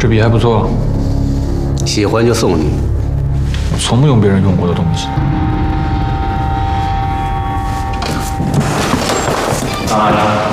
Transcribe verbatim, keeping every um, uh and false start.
这笔还不错， 喜欢就送你。 我从不用别人用过的东西。 啊。